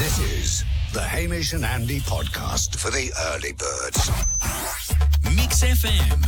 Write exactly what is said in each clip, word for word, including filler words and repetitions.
This is the Hamish and Andy podcast for the early birds. Mix F M.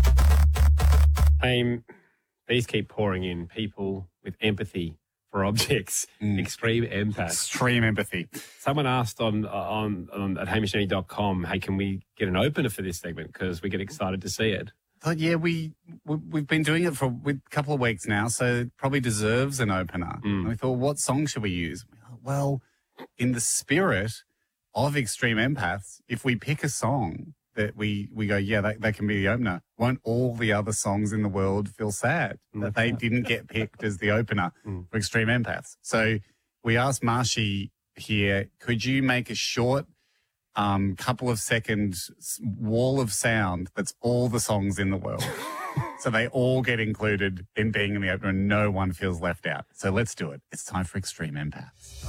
Um, these keep pouring in. People with empathy for objects, mm. extreme empath. Extreme empathy. Someone asked on on, on at hamish andy dot com, hey, can we get an opener for this segment? Because we get excited to see it. But yeah, we, we, we've been doing it for a couple of weeks now, so it probably deserves an opener. Mm. And we thought, what song should we use? Well, in the spirit of extreme empaths, if we pick a song that we, we go, yeah, that, that can be the opener, won't all the other songs in the world feel sad mm. that they didn't get picked as the opener mm. for extreme empaths? So we asked Marshy here, could you make a short um, couple of seconds wall of sound that's all the songs in the world? So they all get included in being in the opener and no one feels left out. So let's do it. It's time for extreme empaths.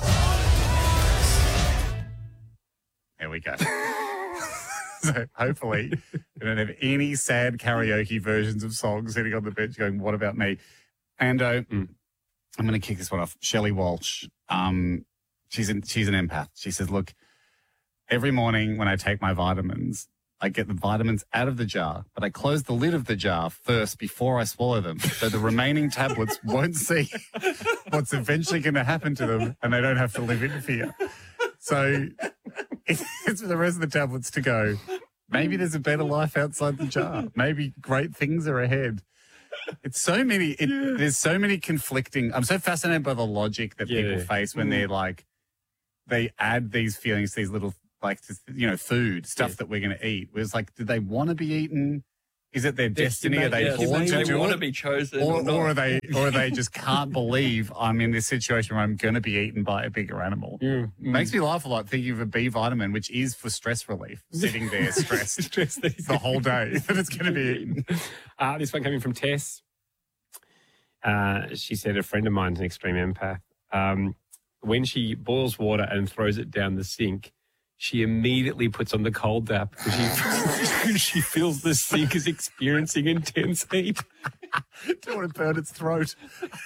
There we go. So hopefully we don't have any sad karaoke versions of songs sitting on the bench going, what about me? And uh, mm. I'm going to kick this one off. Shelley Walsh, um, she's, an, she's an empath. She says, look, every morning when I take my vitamins, I get the vitamins out of the jar, but I close the lid of the jar first before I swallow them. So the remaining tablets won't see what's eventually going to happen to them and they don't have to live in fear. So it's for the rest of the tablets to go, maybe there's a better life outside the jar. Maybe great things are ahead. It's so many, it, yeah. there's so many conflicting, I'm so fascinated by the logic that yeah. people face when mm. they're like, they add these feelings, these little, like, you know, food, stuff yeah. that we're going to eat. It was like, do they want to be eaten? Is it their destiny? Are they yeah, born to they do want it? to be chosen, or, or, or are they, or are they just can't believe I'm in this situation where I'm going to be eaten by a bigger animal? Mm, mm. Makes me laugh a lot thinking of a B vitamin, which is for stress relief, sitting there stressed Stress the whole day that it's going to be eaten. Uh, this one coming from Tess. Uh, she said a friend of mine's an extreme empath. Um, when she boils water and throws it down the sink, she immediately puts on the cold tap because she, she feels the sink is experiencing intense heat. Don't want to burn its throat.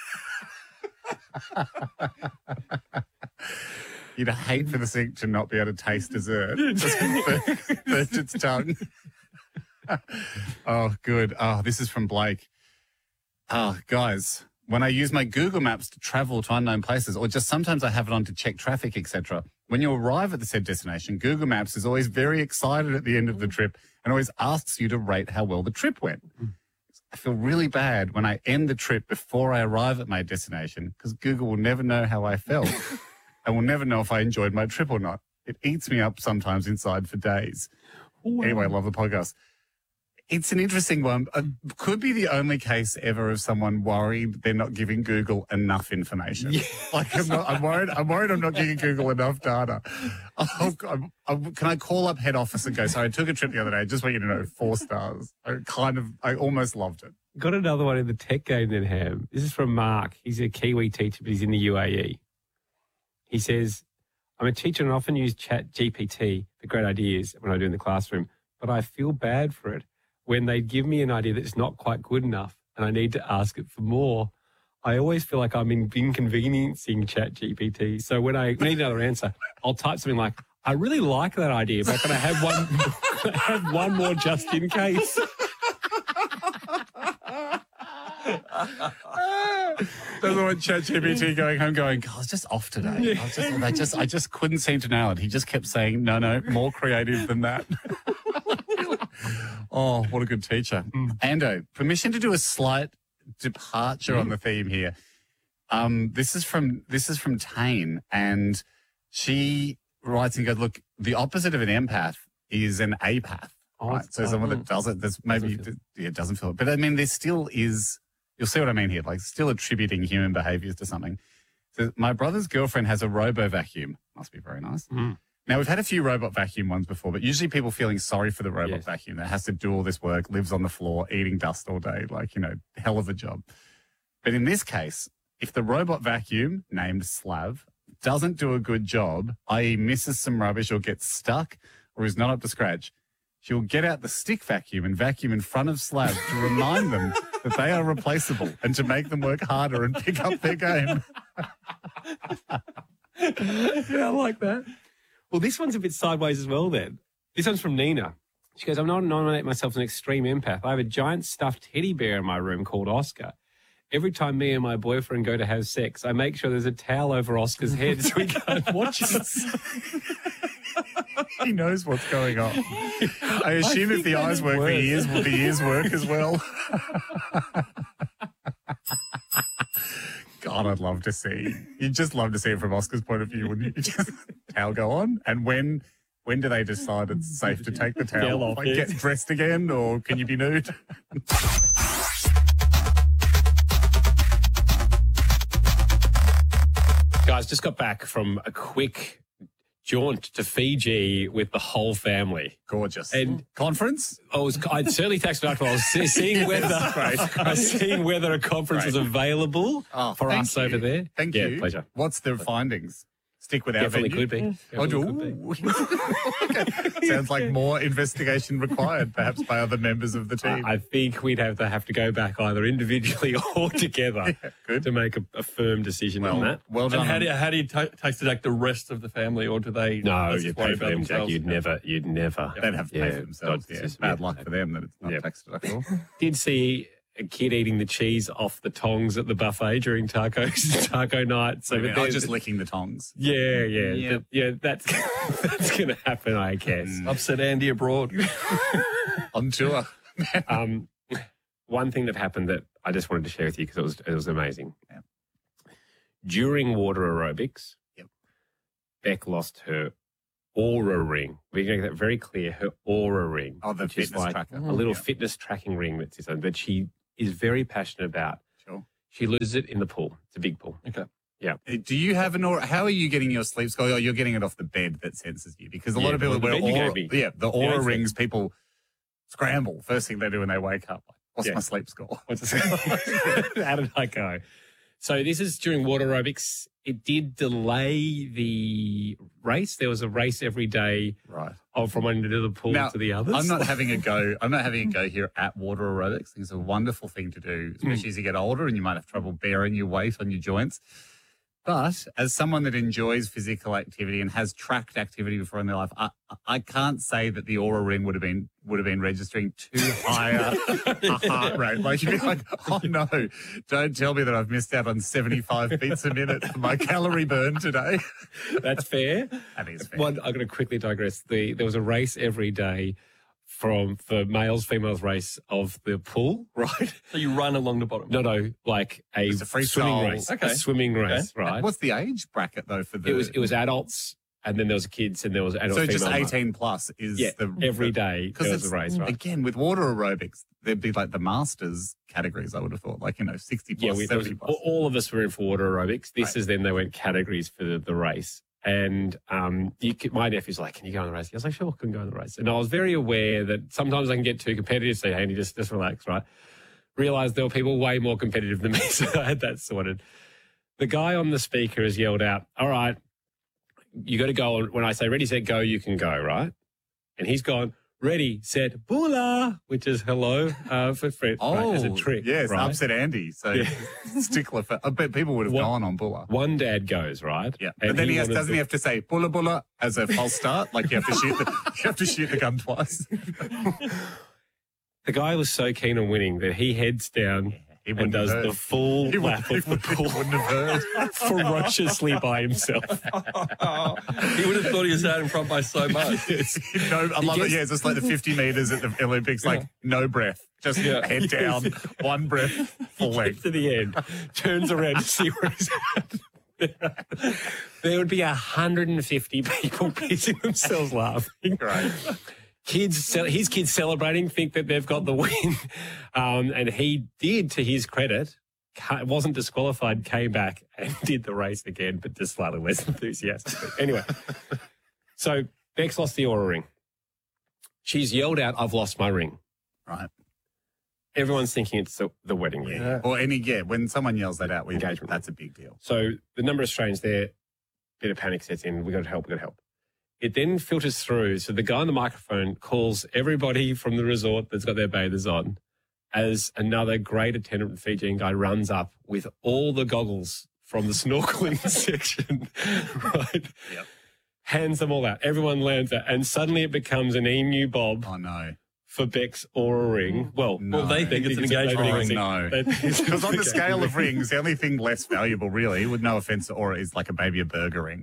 You'd hate for the sink to not be able to taste dessert. Just burnt its tongue. Oh, good. Oh, this is from Blake. Oh, guys, when I use my Google Maps to travel to unknown places, or just sometimes I have it on to check traffic, et cetera, when you arrive at the said destination, Google Maps is always very excited at the end of the trip and always asks you to rate how well the trip went. Mm. I feel really bad when I end the trip before I arrive at my destination because Google will never know how I felt and will never know if I enjoyed my trip or not. It eats me up sometimes inside for days. Wow. Anyway, I love the podcast. It's an interesting one. It could be the only case ever of someone worried they're not giving Google enough information. Yeah. Like I'm, not, I'm worried. I'm worried I'm not giving Google enough data. Oh, I'm, I'm, can I call up head office and go, sorry, I took a trip the other day. I just want you to know, four stars. I kind of, I almost loved it. Got another one in the tech game then, Ham. This is from Mark. He's a Kiwi teacher, but he's in the U A E. He says, I'm a teacher and often use Chat G P T for great ideas when I do in the classroom, but I feel bad for it. When they give me an idea that's not quite good enough and I need to ask it for more, I always feel like I'm inconveniencing Chat G P T. So when I need another answer, I'll type something like, I really like that idea, but can I have one, can I have one more just in case? Doesn't want Chat G P T going home going, God, I was just off today. I, was just, I, just, I just couldn't seem to nail it. He just kept saying, no, no, more creative than that. Oh, what a good teacher. Mm. Ando, permission to do a slight departure mm. on the theme here. Um, this is from this is from Tane, and she writes and goes, look, the opposite of an empath is an apath. Oh, right? So oh, someone that does it, that's maybe doesn't feel. Yeah, doesn't feel it. But I mean, there still is, you'll see what I mean here, like still attributing human behaviors to something. So my brother's girlfriend has a robo vacuum. Must be very nice. Mm. Now, we've had a few robot vacuum ones before, but usually people feeling sorry for the robot yes. vacuum that has to do all this work, lives on the floor, eating dust all day, like, you know, hell of a job. But in this case, if the robot vacuum, named Slav, doesn't do a good job, that is misses some rubbish or gets stuck or is not up to scratch, she'll get out the stick vacuum and vacuum in front of Slav to remind them that they are replaceable and to make them work harder and pick up their game. Yeah, I like that. Well, this one's a bit sideways as well then. This one's from Nina. She goes, I'm not nominating myself as an extreme empath. I have a giant stuffed teddy bear in my room called Oscar. Every time me and my boyfriend go to have sex, I make sure there's a towel over Oscar's head so we can't watch it. He knows what's going on. I assume I if the think eyes that work, the works. ears, the ears work as well. God, I'd love to see. You'd just love to see it from Oscar's point of view, wouldn't you? Just towel go on, and when when do they decide it's safe to take the towel Towel off? off, Like, yeah. get dressed again, or can you be nude? Guys, just got back from a quick jaunt to Fiji with the whole family. Gorgeous. And- conference? I was, I'd certainly texted back while I was see- seeing whether I was seeing whether a conference was available Oh, for thank us you. over there. Thank yeah, you. pleasure. What's the findings? Stick with our Definitely venue? could be. Oh, Definitely could be. do- Sounds like more investigation required, perhaps by other members of the team. I think we'd have to have to go back either individually or together good. to make a, a firm decision on that. Well done. And how do you, how do you ta taste it like the rest of the family, or do they? No, let's you just worry pay for about them, Jack. themselves? You'd never, you'd never. They'd have to pay Yeah, for themselves. dodge Yeah. this, Bad yeah. luck for them that it's not Yeah. tax deductible. Did see a kid eting the cheese off the tongs at the buffet during tacos, taco night. So I mean, but I was there's- just licking the tongs. yeah, yeah, Yeah. that- yeah. That's that's going to happen, I guess. Upset Andy abroad. On tour. Um, one thing that happened that I just wanted to share with you because it was it was amazing. Yeah. During water aerobics, Yep. Beck lost her aura ring. We're going to get that very clear. Her aura ring, Oh, the which is fitness like tracker. a little Yeah. fitness tracking ring that's his own, that she is very passionate about. Sure. She loses it in the pool. It's a big pool. Okay. Uh, Do you have an aura? How are you getting your sleep score? Oh, you're getting it off the bed that senses you. Because a lot Yeah, of people well, the wear bed you aura. gave me. Yeah, the Yeah, aura that's it. rings, people scramble. First thing they do when they wake up. Like, what's Yeah. my sleep score? What's How did I go? So this is during water aerobics. It did delay the race. There was a race every day Right. of from one end of the pool Now, to the others. I'm not having a go. I'm not having a go here at water aerobics. I think it's a wonderful thing to do, especially as you get older and you might have trouble bearing your weight on your joints. But as someone that enjoys physical activity and has tracked activity before in their life, I, I can't say that the aura ring would have been would have been registering too high a, a heart rate. Like you'd be like, oh no, don't tell me that I've missed out on seventy-five beats a minute for my calorie burn today. That's fair. That is fair. One, I'm going to quickly digress. The there was a race every day from for males, females race of the pool, right? So you run along the bottom. No, no, like a, It's a freestyle. swimming race. Okay. A swimming race, right? What's the age bracket though for the? It was it was adults, and then there was kids, and there was adult so just female. eighteen plus is Yeah, the every day because there was it's a race, right? again with water aerobics there'd be like the masters categories. I would have thought like you know sixty plus, Yeah, we, there was, seventy plus. all of us were in for water aerobics. This Right. is then they went categories for the, the race. And um, you could, my nephew's like, can you go on the race? I was like, sure, I can go on the race. And I was very aware that sometimes I can get too competitive. So, Andy, just, just relax, right? Realised there were people way more competitive than me. So I had that sorted. The guy on the speaker has yelled out, all right, you got to go. When I say ready, set, go, you can go, right? And he's gone, ready, set, bula, which is hello uh, for Fred, oh, right, as a trick. yes, right? upset Andy. So Yeah. stickler for. I bet people would have What- gone on Bulla. One dad goes, right? Yeah, And but then he, has, wanted doesn't to- he have to say Bulla Bulla as a false start? Like you have to shoot the you have to shoot the gun twice. The guy was so keen on winning that he heads down He and wouldn't does have the heard. full He would- lap he of the would- he pool wouldn't have heard. ferociously by himself. He would have thought he was out in front by so much. no, I love it. gets- Yeah, it's just like the fifty meters at the Olympics, like no breath, just Yeah. head down, one breath, full Gets length. to the end, turns around to see where he's at. There would be one hundred fifty people pissing themselves laughing. Right. Kids, ce- his kids celebrating, think that they've got the win. Um, and he did, to his credit, ca- wasn't disqualified, came back and did the race again, but just slightly less enthusiastic. Anyway, so Bex lost the aura ring. She's yelled out, I've lost my ring. Right. Everyone's thinking it's the, the wedding ring. Yeah. Or any, yeah, when someone yells that out, we, Engagement. that's a big deal. So the number of Australians there, bit of panic sets in. We got to help. We got to help. It then filters through. So the guy on the microphone calls everybody from the resort that's got their bathers on, as another great attendant Fijian guy runs up with all the goggles from the snorkeling section, right? Yep. Hands them all out. Everyone lands that. And suddenly it becomes an emu bob Oh, no. for Beck's Aura ring. Well, No. Well, they think it's an they engagement think ring. it's- No. they think it's Because on the okay. scale of rings, the only thing less valuable, really, with no offense to Aura, is like a baby a burger ring.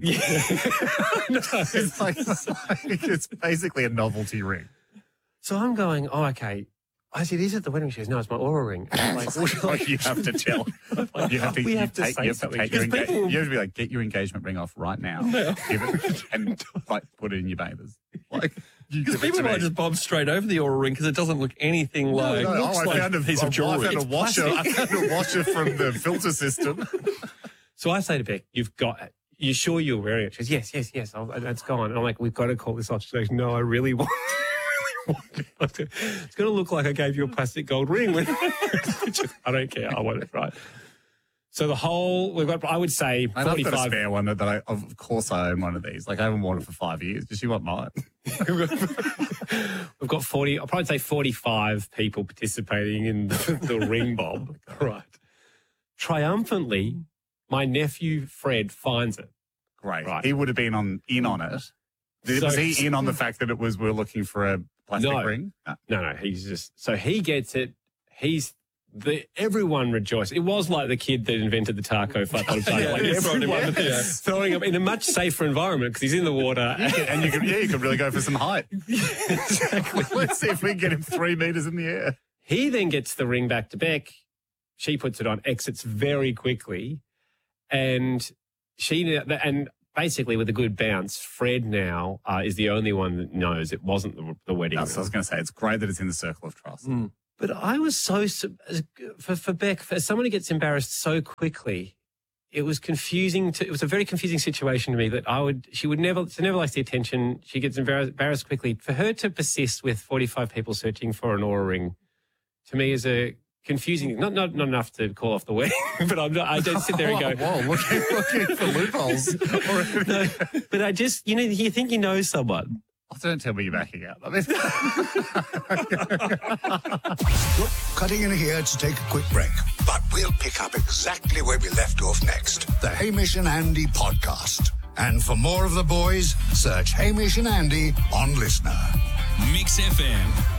It's like, it's basically a novelty ring. So I'm going, oh, okay. I said, is it the wedding? She goes, no, it's my Aura ring. And I'm like, Like you have to tell. You have to, We you have to take, say you have to something. take your Because enga- people- You have to be like, get your engagement ring off right now. Give it and like put it in your bathers. Like you Because give it people to might me. just bob straight over the Aura ring because it doesn't look anything like. No, looks oh, I like found a, a piece I of jewelry. found a washer. I found a washer from the filter system. So I say to Beck, you've got, you sure you're wearing it? She goes, yes, yes, yes, I'll, that's gone. And I'm like, we've got to call this off. She goes, no, I really want it. It's going to look like I gave you a plastic gold ring. When I don't care. I want it, right? So the whole, we've got, I would say, And I've got a forty-five. spare one that I, of course, I own one of these. Like I haven't worn it for five years. Does she want mine? We've got forty, I'll probably say forty-five people participating in the, the ring bob. Right. Triumphantly, my nephew Fred finds it. Great. Right. He would have been on in on it. Did, So- was he in on the fact that it was we're looking for a plastic No. ring? No. No, no, he's just, so he gets it. He's, the everyone rejoiced. It was like the kid that invented the taco fuck on taco. Yeah, Like it's right in everyone one, yeah. throwing him in a much safer environment because he's in the water. And you could, yeah, you could really go for some height. Exactly. Let's see if we can get him three meters in the air. He then gets the ring back to Beck. She puts it on, exits very quickly, and she and basically with a good bounce, Fred now uh, is the only one that knows it wasn't the, the wedding. That's what I was going to say. It's great that it's in the circle of trust. Mm. But I was so su- for for Beck, for someone who gets embarrassed so quickly, it was confusing. To, it was a very confusing situation to me that I would she would never she never likes the attention. She gets embarrassed, embarrassed quickly. For her to persist with forty-five people searching for an Aura ring, to me is a confusing. Not not not enough to call off the wedding, but I'm not, I don't sit there and go, Whoa, whoa looking, looking for loopholes. no. But I just you know you think you know someone. Oh, don't tell me you're backing out. I mean, Cutting in here to take a quick break, but we'll pick up exactly where we left off next. The Hamish and Andy podcast. And for more of the boys, search Hamish and Andy on Listener. Mix F M.